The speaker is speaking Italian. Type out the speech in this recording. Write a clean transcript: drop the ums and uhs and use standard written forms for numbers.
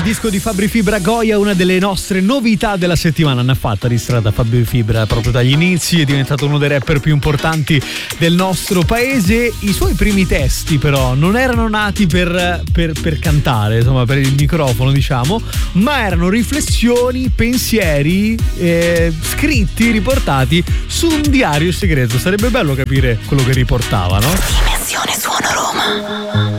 disco di Fabri Fibra, Goya, una delle nostre novità della settimana. Ne ha fatta di strada Fabri Fibra proprio dagli inizi, è diventato uno dei rapper più importanti del nostro paese. I suoi primi testi però non erano nati per cantare, insomma per il microfono diciamo, ma erano riflessioni, pensieri scritti, riportati su un diario segreto. Sarebbe bello capire quello che riportava, no? Dimensione Suono Roma.